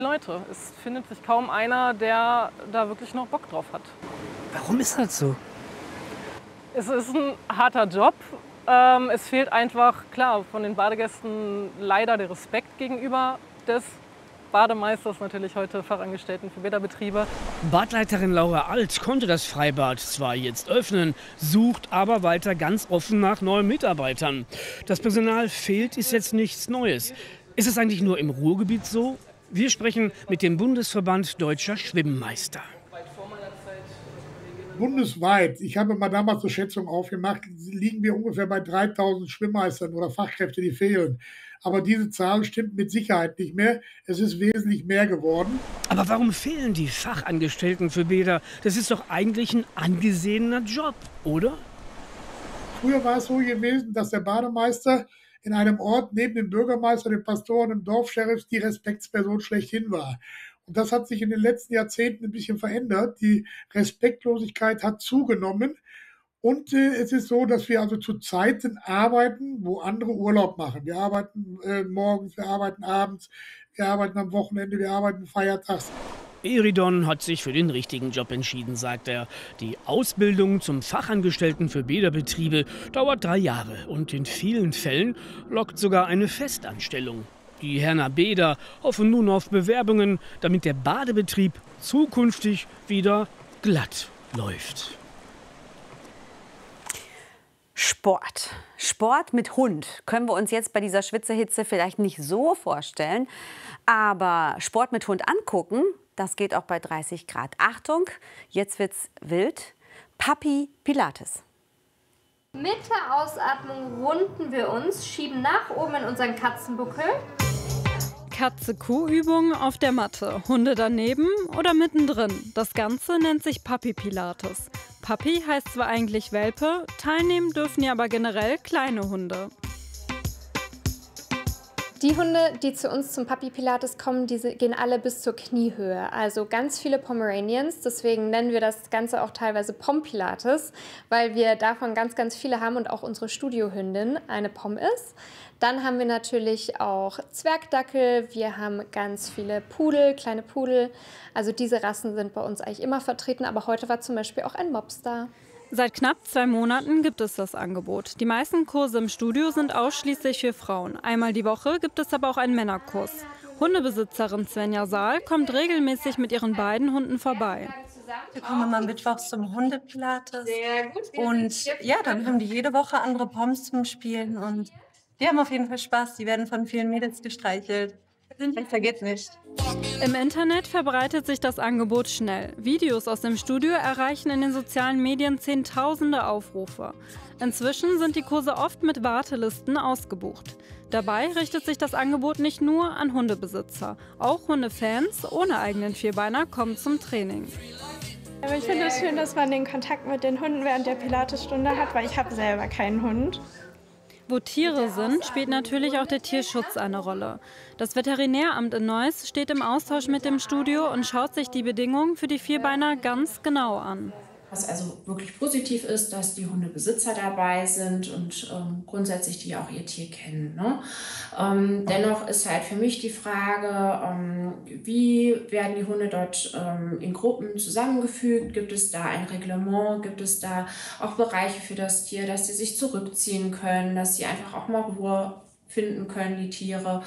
Leute. Es findet sich kaum einer, der da wirklich noch Bock drauf hat. Warum ist das so? Es ist ein harter Job. Es fehlt einfach, klar, von den Badegästen leider der Respekt gegenüber des Bademeisters, natürlich heute Fachangestellten für Bäderbetriebe. Badleiterin Laura Alt konnte das Freibad zwar jetzt öffnen, sucht aber weiter ganz offen nach neuen Mitarbeitern. Das Personal fehlt, ist jetzt nichts Neues. Ist es eigentlich nur im Ruhrgebiet so? Wir sprechen mit dem Bundesverband Deutscher Schwimmmeister. Bundesweit, ich habe mal damals eine Schätzung aufgemacht, liegen wir ungefähr bei 3000 Schwimmmeistern oder Fachkräfte, die fehlen. Aber diese Zahl stimmt mit Sicherheit nicht mehr. Es ist wesentlich mehr geworden. Aber warum fehlen die Fachangestellten für Bäder? Das ist doch eigentlich ein angesehener Job, oder? Früher war es so gewesen, dass der Bademeister in einem Ort neben dem Bürgermeister, dem Pastor und dem Dorfscheriff die Respektsperson schlechthin war. Und das hat sich in den letzten Jahrzehnten ein bisschen verändert. Die Respektlosigkeit hat zugenommen. Und es ist so, dass wir also zu Zeiten arbeiten, wo andere Urlaub machen. Wir arbeiten morgens, wir arbeiten abends, wir arbeiten am Wochenende, wir arbeiten feiertags. Eridon hat sich für den richtigen Job entschieden, sagt er. Die Ausbildung zum Fachangestellten für Bäderbetriebe dauert 3 Jahre und in vielen Fällen lockt sogar eine Festanstellung. Die Herner Bäder hoffen nun auf Bewerbungen, damit der Badebetrieb zukünftig wieder glatt läuft. Sport. Sport mit Hund können wir uns jetzt bei dieser Schwitzehitze vielleicht nicht so vorstellen. Aber Sport mit Hund angucken, das geht auch bei 30 Grad. Achtung, jetzt wird's wild. Papi Pilates. Mit der Ausatmung runden wir uns, schieben nach oben in unseren Katzenbuckel. Katze-Kuh-Übung auf der Matte. Hunde daneben oder mittendrin. Das Ganze nennt sich Papi Pilates. Papi heißt zwar eigentlich Welpe, teilnehmen dürfen ja aber generell kleine Hunde. Die Hunde, die zu uns zum Papi Pilates kommen, gehen alle bis zur Kniehöhe. Also ganz viele Pomeranians, deswegen nennen wir das Ganze auch teilweise Pom Pilates, weil wir davon ganz, ganz viele haben und auch unsere Studiohündin eine Pom ist. Dann haben wir natürlich auch Zwergdackel, wir haben ganz viele Pudel, kleine Pudel. Also diese Rassen sind bei uns eigentlich immer vertreten, aber heute war zum Beispiel auch ein Mops da. Seit knapp 2 Monaten gibt es das Angebot. Die meisten Kurse im Studio sind ausschließlich für Frauen. Einmal die Woche gibt es aber auch einen Männerkurs. Hundebesitzerin Svenja Saal kommt regelmäßig mit ihren beiden Hunden vorbei. Wir kommen immer mittwochs zum Hundepilates. Und ja, dann haben die jede Woche andere Poms zum Spielen. Und die haben auf jeden Fall Spaß. Die werden von vielen Mädels gestreichelt. Das vergeht nicht. Im Internet verbreitet sich das Angebot schnell. Videos aus dem Studio erreichen in den sozialen Medien Zehntausende Aufrufe. Inzwischen sind die Kurse oft mit Wartelisten ausgebucht. Dabei richtet sich das Angebot nicht nur an Hundebesitzer. Auch Hundefans ohne eigenen Vierbeiner kommen zum Training. Aber ich finde es schön, dass man den Kontakt mit den Hunden während der Pilatesstunde hat, weil ich habe selber keinen Hund. Wo Tiere sind, spielt natürlich auch der Tierschutz eine Rolle. Das Veterinäramt in Neuss steht im Austausch mit dem Studio und schaut sich die Bedingungen für die Vierbeiner ganz genau an. Was also wirklich positiv ist, dass die Hundebesitzer dabei sind und grundsätzlich die auch ihr Tier kennen. Ne? Dennoch ist halt für mich die Frage, wie werden die Hunde dort in Gruppen zusammengefügt? Gibt es da ein Reglement? Gibt es da auch Bereiche für das Tier, dass sie sich zurückziehen können, dass sie einfach auch mal Ruhe finden können, die Tiere?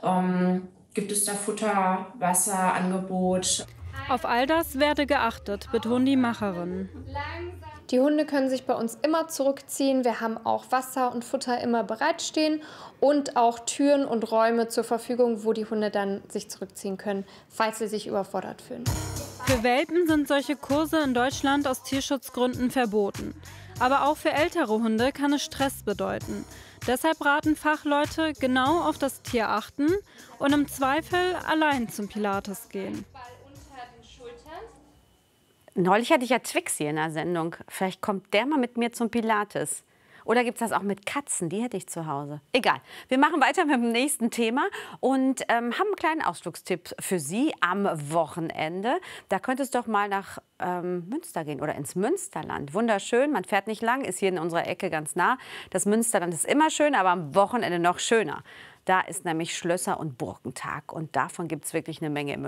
Gibt es da Futter, Wasser, Angebot? Auf all das werde geachtet, betonen die Macherinnen. Die Hunde können sich bei uns immer zurückziehen. Wir haben auch Wasser und Futter immer bereitstehen und auch Türen und Räume zur Verfügung, wo die Hunde dann sich zurückziehen können, falls sie sich überfordert fühlen. Für Welpen sind solche Kurse in Deutschland aus Tierschutzgründen verboten. Aber auch für ältere Hunde kann es Stress bedeuten. Deshalb raten Fachleute, genau auf das Tier achten und im Zweifel allein zum Pilates gehen. Neulich hatte ich ja Twix hier in der Sendung. Vielleicht kommt der mal mit mir zum Pilates. Oder gibt es das auch mit Katzen? Die hätte ich zu Hause. Egal. Wir machen weiter mit dem nächsten Thema und haben einen kleinen Ausflugstipp für Sie am Wochenende. Da könnte es doch mal nach Münster gehen oder ins Münsterland. Wunderschön, man fährt nicht lang, ist hier in unserer Ecke ganz nah. Das Münsterland ist immer schön, aber am Wochenende noch schöner. Da ist nämlich Schlösser- und Burgentag und davon gibt es wirklich eine Menge im